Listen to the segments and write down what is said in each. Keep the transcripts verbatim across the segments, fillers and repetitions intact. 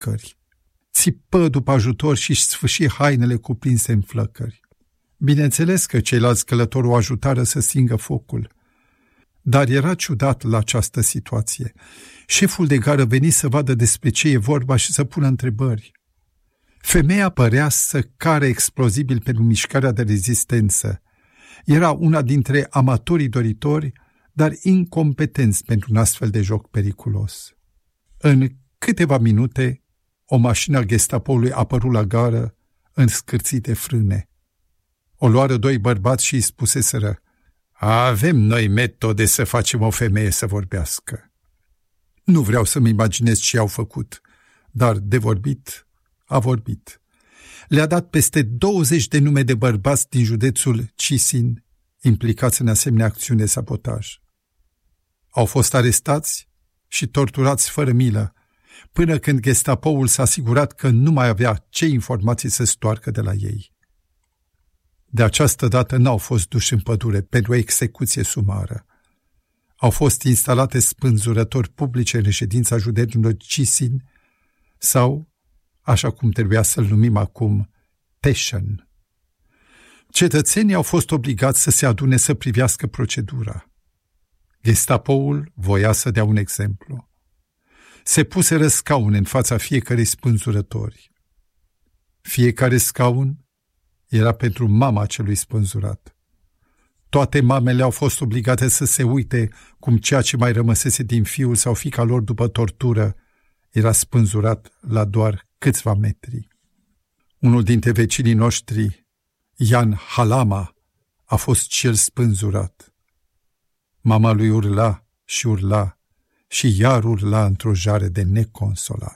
flăcări. Țipă după ajutor și își sfâșie hainele cuprinse în flăcări. Bineînțeles că ceilalți călători o ajutară să stingă focul. Dar era ciudat la această situație. Șeful de gară veni să vadă despre ce e vorba și să pună întrebări. Femeia părea să care explozibil pentru mișcarea de rezistență. Era una dintre amatorii doritori, dar incompetenți pentru un astfel de joc periculos. În câteva minute, o mașină a Gestapoului a apărut la gară în scârțite frâne. O luară doi bărbați și îi spuseseră: avem noi metode să facem o femeie să vorbească. Nu vreau să-mi imaginez ce au făcut, dar de vorbit a vorbit. Le-a dat peste douăzeci de nume de bărbați din județul Cisin implicați în asemenea acțiune de sabotaj. Au fost arestați și torturați fără milă, până când Gestapoul s-a asigurat că nu mai avea ce informații să stoarcă de la ei. De această dată n-au fost duși în pădure pentru o execuție sumară. Au fost instalate spânzurători publice în reședința județului Cisin sau, așa cum trebuia să-l numim acum, Teșăn. Cetățenii au fost obligați să se adune să privească procedura. Gestapoul voia să dea un exemplu. Se puseră scaune în fața fiecărei spânzurători. Fiecare scaun era pentru mama celui spânzurat. Toate mamele au fost obligate să se uite cum ceea ce mai rămăsese din fiul sau fiica lor după tortură era spânzurat la doar câțiva metri. Unul dintre vecinii noștri, Ian Halama, a fost cel spânzurat. Mama lui urla și urla și iar urla într-o jare de neconsolat.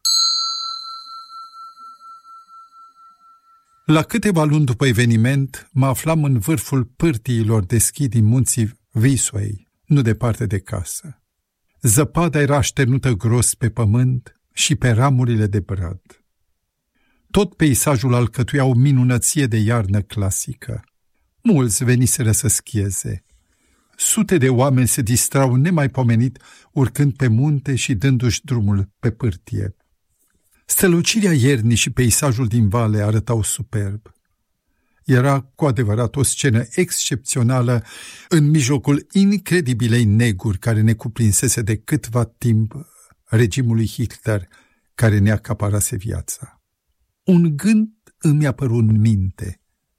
La câteva luni după eveniment, mă aflam în vârful pârtiilor de schi din munții Visuei, nu departe de casă. Zăpada era așternută gros pe pământ și pe ramurile de brad. Tot peisajul alcătuia o minunăție de iarnă clasică. Mulți veniseră să schieze. Sute de oameni se distrau nemaipomenit urcând pe munte și dându-și drumul pe pârtie. Strălucirea iernii și peisajul din vale arătau superb. Era cu adevărat o scenă excepțională în mijlocul incredibilei neguri care ne cuprinsese de câtva timp regimului Hitler care ne acaparase viața. Un gând îmi apăru în minte.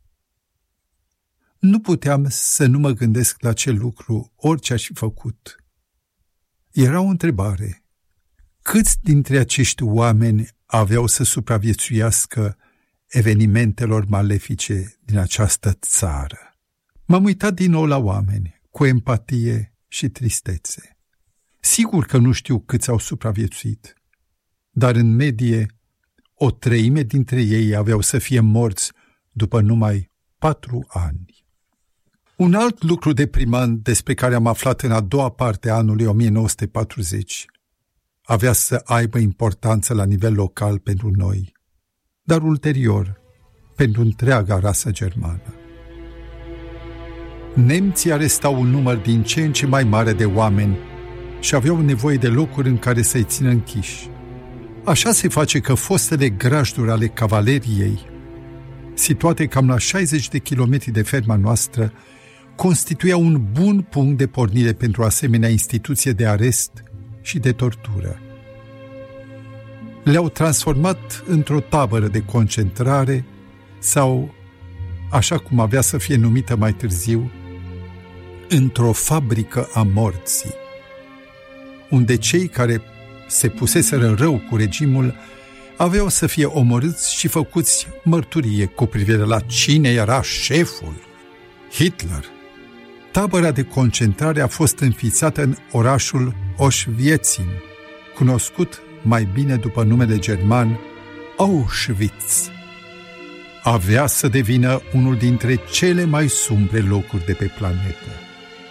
Nu puteam să nu mă gândesc la acel lucru, orice aș fi făcut. Era o întrebare. Câți dintre acești oameni aveau să supraviețuiască evenimentelor malefice din această țară? M-am uitat din nou la oameni, cu empatie și tristețe. Sigur că nu știu câți au supraviețuit, dar în medie o treime dintre ei aveau să fie morți după numai patru ani. Un alt lucru deprimant despre care am aflat în a doua parte a anului o mie nouă sute patruzeci avea să aibă importanță la nivel local pentru noi, dar ulterior pentru întreaga rasă germană. Nemții arestau un număr din ce în ce mai mare de oameni și aveau nevoie de locuri în care să-i țină închiși. Așa se face că fostele grajduri ale cavaleriei, situate cam la șaizeci de kilometri de ferma noastră, constituia un bun punct de pornire pentru asemenea instituție de arest și de tortură. Le-au transformat într-o tabără de concentrare sau, așa cum avea să fie numită mai târziu, într-o fabrică a morții, unde cei care se puseseră rău cu regimul aveau să fie omorâți și făcuți mărturie cu privire la cine era șeful, Hitler. Tabăra de concentrare a fost înființată în orașul Oświęcim, cunoscut mai bine după numele german Auschwitz. Avea să devină unul dintre cele mai sumbre locuri de pe planetă.